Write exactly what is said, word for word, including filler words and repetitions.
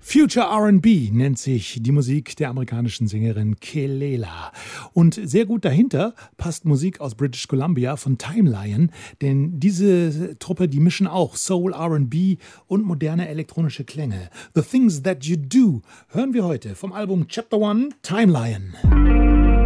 Future R and B nennt sich die Musik der amerikanischen Sängerin Kelela. Und sehr gut dahinter passt Musik aus British Columbia von Time Lion, denn diese Truppe, die mischen auch Soul, R and B und moderne elektronische Klänge. The Things That You Do hören wir heute vom Album Chapter One, Time Lion.